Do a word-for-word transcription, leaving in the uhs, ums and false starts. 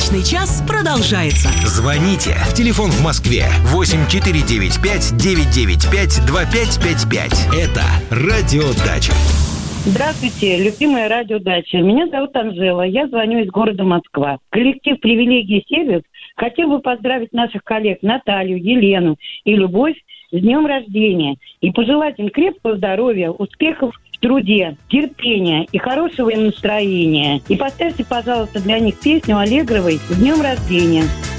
Личный час продолжается. Звоните. Телефон в Москве восемь четыре девять пять девять девять пять два пять пять пять. Это Радио Дача. Здравствуйте, любимая Радио Дача. Меня зовут Анжела, я звоню из города Москва. Коллектив «Привилегии сервис» хотел бы поздравить наших коллег Наталью, Елену и Любовь с днем рождения и пожелать им крепкого здоровья, успехов в труде, терпения и хорошего им настроения. И поставьте, пожалуйста, для них песню Аллегровой «С днем рождения».